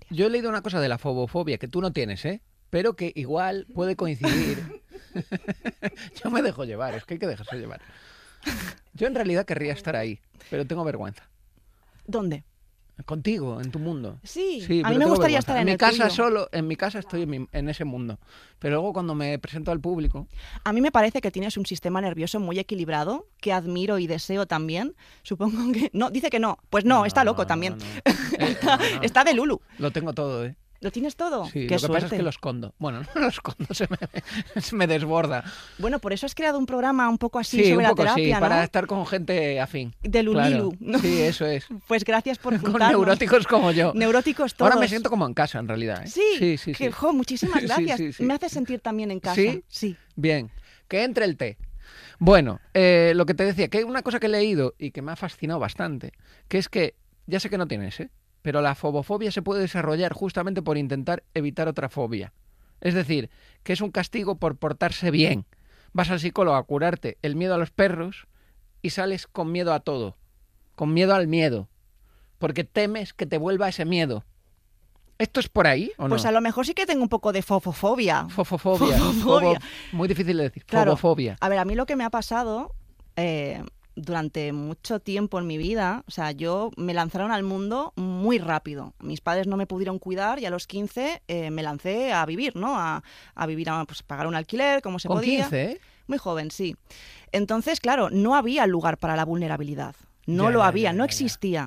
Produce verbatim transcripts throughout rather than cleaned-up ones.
yo he leído una cosa de la fobofobia que tú no tienes, ¿eh? Pero que igual puede coincidir. Yo me dejo llevar, es que hay que dejarse llevar. Yo en realidad querría estar ahí, pero tengo vergüenza. ¿Dónde? Contigo, en tu mundo. Sí, sí a mí me gustaría estar en, en mi el casa tuyo. solo, en mi casa estoy en, mi, en ese mundo. Pero luego cuando me presento al público... A mí me parece que tienes un sistema nervioso muy equilibrado, que admiro y deseo también. Supongo que... No, dice que no. Pues no, No, está no, loco no, también. no, no. Eh, está, no, no. está de Lulu. Lo tengo todo, ¿eh? ¿Lo tienes todo? Sí, Qué lo que suerte. pasa es que lo escondo. Bueno, no lo escondo, se me, se me desborda. Bueno, por eso has creado un programa un poco así Sí, sobre un poco la terapia, sí, ¿no? para estar con gente afín. De Lulilu. Claro. Sí, eso es. Pues gracias por Con juntarnos. neuróticos como yo. Neuróticos todos. Ahora me siento como en casa, en realidad, ¿eh? Sí, sí, sí. que, sí. jo, muchísimas gracias. Sí, sí, sí. Me hace sentir también en casa. ¿Sí? Sí. Bien. Que entre el té. Bueno, eh, lo que te decía, que hay una cosa que he leído y que me ha fascinado bastante, que es que, ya sé que no tienes, ¿eh? Pero la fobofobia se puede desarrollar justamente por intentar evitar otra fobia. Es decir, que es un castigo por portarse bien. Vas al psicólogo a curarte el miedo a los perros y sales con miedo a todo. Con miedo al miedo. Porque temes que te vuelva ese miedo. ¿Esto es por ahí o no? Pues a lo mejor sí que tengo un poco de fofofobia. Fofofobia. Fofofobia. Fobo... Muy difícil de decir. Claro. Fobofobia. A ver, a mí lo que me ha pasado... Eh... durante mucho tiempo en mi vida, o sea, yo me lanzaron al mundo muy rápido. Mis padres no me pudieron cuidar y a los quince eh, me lancé a vivir, ¿no? A, a vivir, a pues, pagar un alquiler, como se ¿Con podía. quince, eh? Muy joven, sí. Entonces, claro, no había lugar para la vulnerabilidad. No ya, lo ya, había, ya, no ya, existía.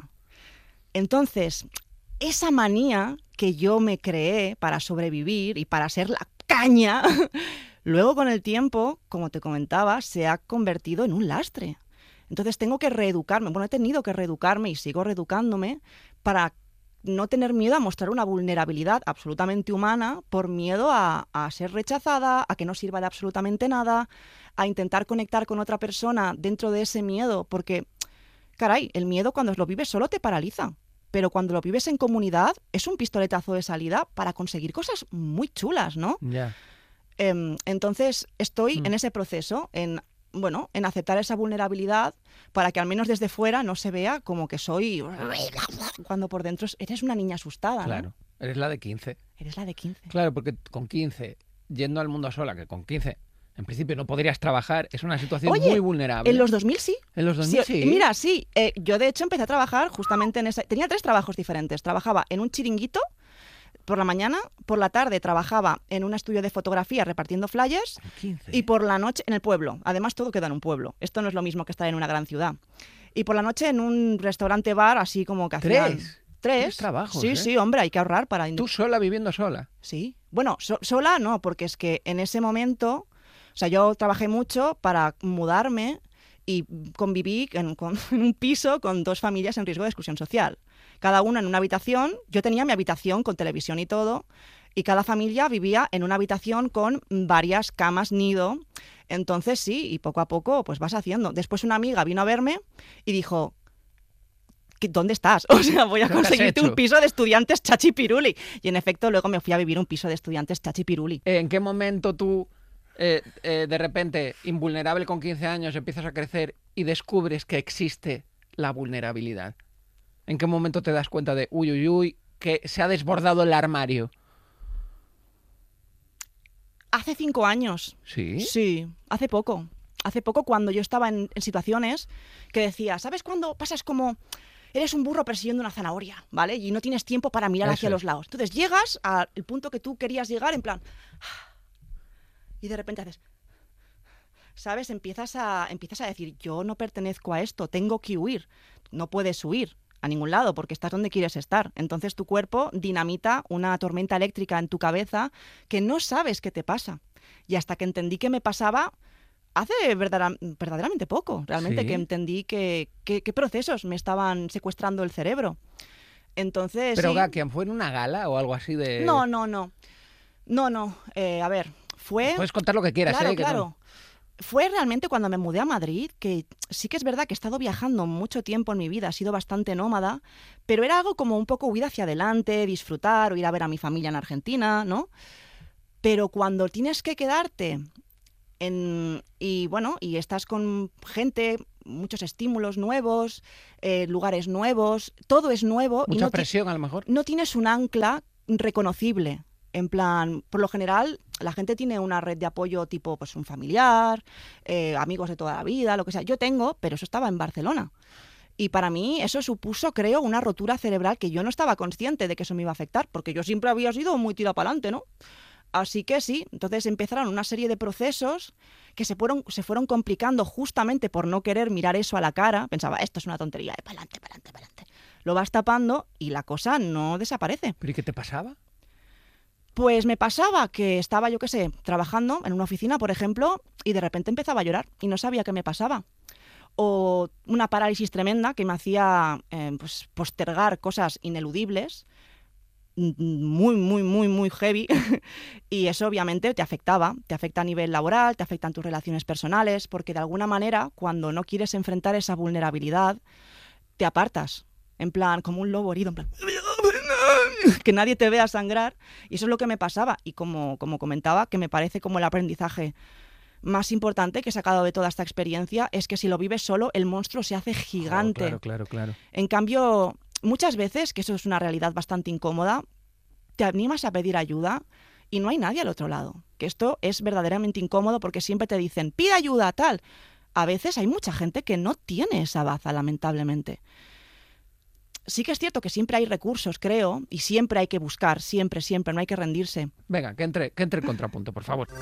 Entonces, esa manía que yo me creé para sobrevivir y para ser la caña, luego con el tiempo, como te comentaba, se ha convertido en un lastre. Entonces tengo que reeducarme, bueno, he tenido que reeducarme y sigo reeducándome para no tener miedo a mostrar una vulnerabilidad absolutamente humana por miedo a, a ser rechazada, a que no sirva de absolutamente nada, a intentar conectar con otra persona dentro de ese miedo, porque, caray, el miedo cuando lo vives solo te paraliza, pero cuando lo vives en comunidad es un pistoletazo de salida para conseguir cosas muy chulas, ¿no? Ya. Eh, entonces estoy Mm. en ese proceso, en... bueno, en aceptar esa vulnerabilidad para que al menos desde fuera no se vea como que soy... cuando por dentro eres una niña asustada, Claro, ¿no? eres la de quince. Eres la de quince. Claro, porque con quince, yendo al mundo sola, que con quince, en principio no podrías trabajar, es una situación Oye, muy vulnerable. En los dos mil sí. En los dos mil sí. Mira, sí. Eh, yo de hecho empecé a trabajar justamente en esa... Tenía tres trabajos diferentes. Trabajaba en un chiringuito por la mañana, por la tarde trabajaba en un estudio de fotografía repartiendo flyers quince. y por la noche en el pueblo. Además, todo queda en un pueblo. Esto no es lo mismo que estar en una gran ciudad. Y por la noche en un restaurante-bar, así como que hacían... ¿Tres? Tres. Tres trabajos, Sí, ¿eh? sí, hombre, hay que ahorrar para... ¿Tú sola viviendo sola? Sí. Bueno, so- sola no, porque es que en ese momento... O sea, yo trabajé mucho para mudarme y conviví en, con, en un piso con dos familias en riesgo de exclusión social. Cada una en una habitación. Yo tenía mi habitación con televisión y todo, y cada familia vivía en una habitación con varias camas nido. Entonces sí, y poco a poco pues vas haciendo. Después una amiga vino a verme y dijo... ¿Dónde estás? O sea, voy a ¿Qué has conseguirte hecho? un piso de estudiantes chachipiruli. Y en efecto luego me fui a vivir un piso de estudiantes chachipiruli. ¿En qué momento tú, eh, eh, de repente, invulnerable con quince años, empiezas a crecer y descubres que existe la vulnerabilidad? ¿En qué momento te das cuenta de, uy, uy, uy, que se ha desbordado el armario? Hace cinco años. ¿Sí? Sí, hace poco. Hace poco cuando yo estaba en, en situaciones que decía, ¿sabes cuándo pasas como... Eres un burro persiguiendo una zanahoria, ¿vale? Y no tienes tiempo para mirar Eso hacia es. los lados. Entonces llegas al punto que tú querías llegar en plan... Y de repente haces... ¿Sabes? Empiezas a, empiezas a decir, yo no pertenezco a esto, tengo que huir. No puedes huir a ningún lado porque estás donde quieres estar. Entonces tu cuerpo dinamita una tormenta eléctrica en tu cabeza que no sabes qué te pasa. Y hasta que entendí que me pasaba... Hace verdadera, verdaderamente poco, realmente, ¿Sí? que entendí que, que, qué procesos me estaban secuestrando el cerebro. Entonces, ¿Pero sí. Gakian fue en una gala o algo así de...? No, no, no. No, no. Eh, a ver, fue... Puedes contar lo que quieras, Claro, ¿eh? Que claro. no- Fue realmente cuando me mudé a Madrid, que sí que es verdad que he estado viajando mucho tiempo en mi vida, he sido bastante nómada, pero era algo como un poco huir hacia adelante, disfrutar o ir a ver a mi familia en Argentina, ¿no? Pero cuando tienes que quedarte... En, y bueno, y estás con gente, muchos estímulos nuevos, eh, lugares nuevos, todo es nuevo. Mucha y no presión, a lo mejor. No tienes un ancla reconocible. En plan, por lo general, la gente tiene una red de apoyo tipo pues un familiar, eh, amigos de toda la vida, lo que sea. Yo tengo, pero eso estaba en Barcelona. Y para mí eso supuso, creo, una rotura cerebral que yo no estaba consciente de que eso me iba a afectar, porque yo siempre había sido muy tira para adelante, ¿no? Así que sí, entonces empezaron una serie de procesos que se fueron, se fueron complicando justamente por no querer mirar eso a la cara. Pensaba, esto es una tontería, para adelante, para adelante, para adelante. Lo vas tapando y la cosa no desaparece. ¿Pero y qué te pasaba? Pues me pasaba que estaba, yo qué sé, trabajando en una oficina, por ejemplo, y de repente empezaba a llorar y no sabía qué me pasaba. O una parálisis tremenda que me hacía eh, pues, postergar cosas ineludibles, muy, muy, muy, muy heavy, y eso obviamente te afectaba, te afecta a nivel laboral, te afectan tus relaciones personales, porque de alguna manera, cuando no quieres enfrentar esa vulnerabilidad, te apartas, en plan, como un lobo herido, en plan, que nadie te vea sangrar, y eso es lo que me pasaba, y como, como comentaba, que me parece como el aprendizaje más importante que he sacado de toda esta experiencia, es que si lo vives solo, el monstruo se hace gigante. Oh, claro, claro, claro. En cambio, muchas veces, que eso es una realidad bastante incómoda, te animas a pedir ayuda y no hay nadie al otro lado. Que esto es verdaderamente incómodo porque siempre te dicen, pide ayuda, tal. A veces hay mucha gente que no tiene esa baza, lamentablemente. Sí que es cierto que siempre hay recursos, creo, y siempre hay que buscar, siempre, siempre, no hay que rendirse. Venga, que entre, que entre el contrapunto, por favor.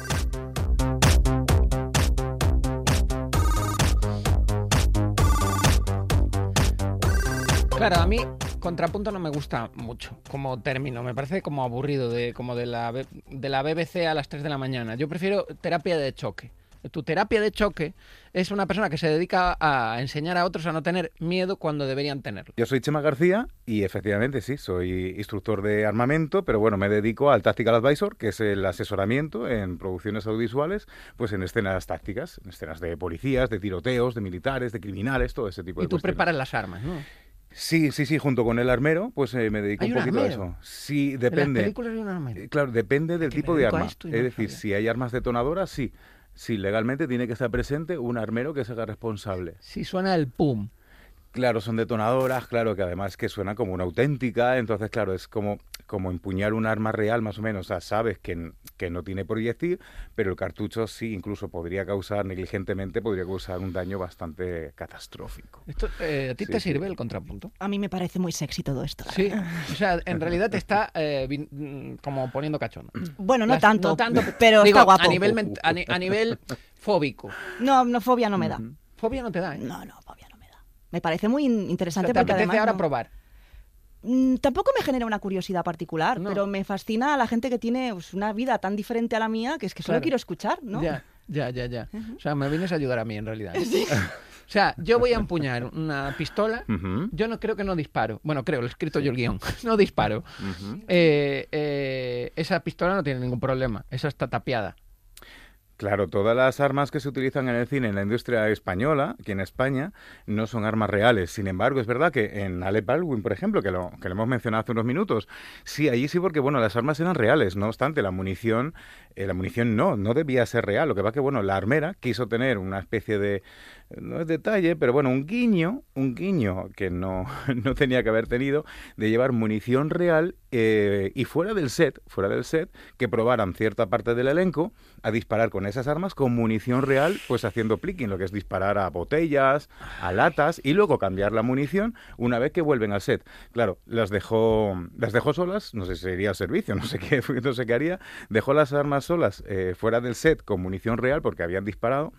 Claro, a mí contrapunto no me gusta mucho como término, me parece como aburrido, de, como de la, de la B B C a las tres de la mañana. Yo prefiero terapia de choque. Tu terapia de choque es una persona que se dedica a enseñar a otros a no tener miedo cuando deberían tenerlo. Yo soy Chema García y efectivamente sí, soy instructor de armamento, pero bueno, me dedico al Tactical Advisor, que es el asesoramiento en producciones audiovisuales, pues en escenas tácticas, en escenas de policías, de tiroteos, de militares, de criminales, todo ese tipo de Y tú cuestiones. preparas las armas, ¿no? Sí, sí, sí, junto con el armero, pues eh, me dedico ¿Hay un un poquito armero? a eso. Sí, En depende. las películas hay un armero. Eh, Claro, depende del Que tipo me de dedico a arma. esto y Es no lo decir, sabía. si hay armas detonadoras, sí. Sí, legalmente tiene que estar presente un armero que se haga responsable. Si suena el pum. Claro, son detonadoras, claro, que además que suena como una auténtica, entonces claro, es como, como empuñar un arma real más o menos, o sea, sabes que, que no tiene proyectil, pero el cartucho sí, incluso podría causar, negligentemente, podría causar un daño bastante catastrófico. Esto, eh, ¿A ti Sí, te sí. sirve el contrapunto? A mí me parece muy sexy todo esto. Sí, o sea, en realidad te está eh, vin- mm, como poniendo cachondo. Bueno, no Las- tanto, no tanto, pero digo, está guapo. A nivel, ment- a, ni- a nivel fóbico. No, no, fobia no me da. Ujú. Fobia no te da, ¿eh? No, no, fobia no me da. Me parece muy in- O sea, interesante te porque apetece además ahora no- probar. Mm, tampoco me genera una curiosidad particular, No. pero me fascina a la gente que tiene pues, una vida tan diferente a la mía que es que solo Claro. quiero escuchar, ¿no? Ya, ya, ya, ya. O sea, me vienes a ayudar a mí en realidad. O sea, yo voy a empuñar una pistola. Ujú, Yo no creo que no disparo. Bueno, creo, lo he escrito yo el guión. No disparo. ujú. Eh, eh, esa pistola no tiene ningún problema. Esa está tapiada. Claro, todas las armas que se utilizan en el cine, en la industria española, aquí en España, no son armas reales. Sin embargo, es verdad que en Alec Baldwin, por ejemplo, que lo, que lo hemos mencionado hace unos minutos, sí, allí sí, porque bueno, las armas eran reales. No obstante, la munición, eh, la munición no, no debía ser real. Lo que pasa que, bueno, la armera quiso tener una especie de, no es detalle, pero bueno, un guiño, un guiño que no, no tenía que haber tenido, de llevar munición real eh, y fuera del set, fuera del set, que probaran cierta parte del elenco a disparar con esas armas con munición real, pues haciendo plicking, lo que es disparar a botellas, a latas y luego cambiar la munición una vez que vuelven al set. Claro, las dejó, las dejó solas, no sé si sería al servicio, no sé qué, no sé qué haría, dejó las armas solas eh, fuera del set con munición real porque habían disparado.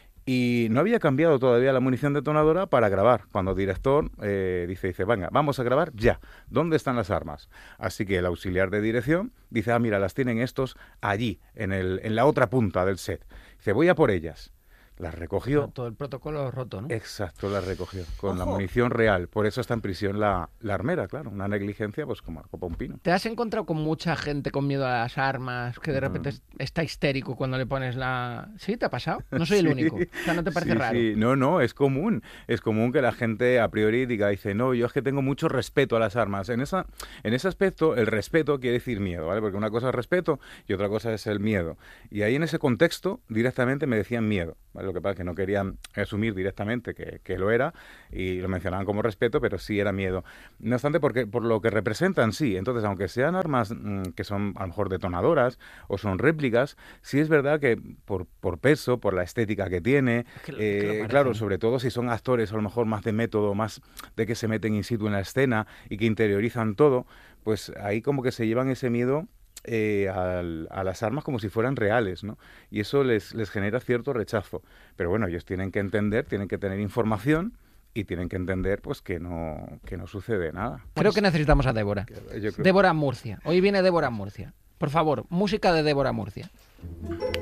Y no había cambiado todavía la munición detonadora para grabar. Cuando el director eh, dice, dice, venga, vamos a grabar ya. ¿Dónde están las armas? Así que el auxiliar de dirección dice, ah, mira, las tienen estos allí, en, el, en la otra punta del set. Dice, voy a por ellas. Las recogió. Todo el protocolo roto, ¿no? Exacto, las recogió. Con la Ojo. munición real. Por eso está en prisión la, la armera, claro. Una negligencia, pues como copa un pino. ¿Te has encontrado con mucha gente con miedo a las armas, que de repente es- está histérico cuando le pones la... ¿Sí? ¿Te ha pasado? No soy el Sí. único. O sea, ¿no te parece Sí, raro? sí. No, no, es común. Es común que la gente a priori diga, dice, no, yo es que tengo mucho respeto a las armas. En esa, en ese aspecto, el respeto quiere decir miedo, ¿vale? Porque una cosa es respeto y otra cosa es el miedo. Y ahí en ese contexto, directamente me decían miedo, ¿vale? ¿vale? Lo que pasa es que no querían asumir directamente que, que lo era y lo mencionaban como respeto, pero sí era miedo. No obstante, porque, por lo que representan, sí. Entonces, aunque sean armas mmm, que son a lo mejor detonadoras o son réplicas, sí es verdad que por, por peso, por la estética que tiene, Es que lo- eh, es que lo claro, parecen. sobre todo si son actores a lo mejor más de método, más de que se meten in situ en la escena y que interiorizan todo, pues ahí como que se llevan ese miedo eh, al- a las armas como si fueran reales, ¿no? Y eso les, les genera cierto rechazo. Pero bueno, ellos tienen que entender, tienen que tener información y tienen que entender pues que no, que no sucede nada. Creo que necesitamos a Débora. Que yo creo- Débora Murcia. Hoy viene Débora Murcia. Por favor, música de Débora Murcia.